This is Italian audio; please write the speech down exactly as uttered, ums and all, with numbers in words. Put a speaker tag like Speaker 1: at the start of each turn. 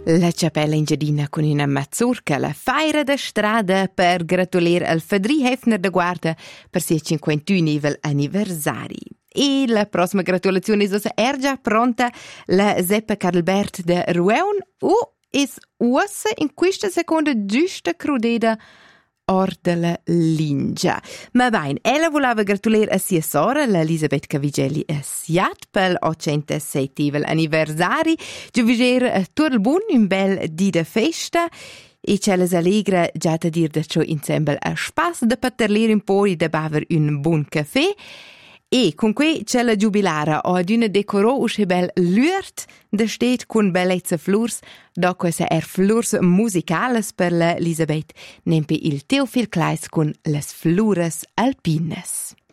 Speaker 1: La Cappella Engiadina con una mazzurca, la feira da strada per gratulier al Fadri Hefner da Guarda per suo cinquantunesimo anniversari. E la prossima gratulazione è già pronta la Zeppa Carlbert de Rueun o es uossa in questa seconda giusta crudeda or della Lingia. Ma bene, ella voleva gratulare a sia sora, la Elisabeth Cavigelli a Siat, per l'ottantasettesimo anniversari. Giuviger tutto il buon, un bel dì di festa. E c'è la allegra già da dire che insieme a spasso da parlarre un po' e da bere un buon caffè. E con cui c'è la giubilara o ad una decoro usce bel lurt da stet con bellezza flurs, da questa er flurs musicales per la Elisabeth, nempe il Teofil Kleis con las flures alpines.